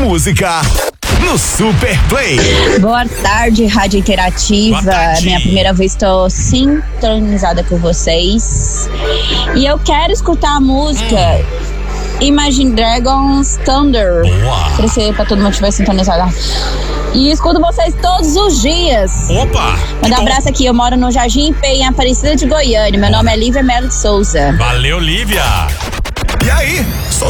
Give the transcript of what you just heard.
música no Super Play. Boa tarde, Rádio Interativa. Boa tarde. Minha primeira vez, estou sintonizada com vocês. E eu quero escutar a música Imagine Dragons Thunder. Boa. Oferecer pra todo mundo que estiver sintonizado. E escuto vocês todos os dias. Opa! Manda abraço aqui, eu moro no Jardim Ipê, em Aparecida de Goiânia. Meu nome é Lívia Melo de Souza. Valeu, Lívia! E aí,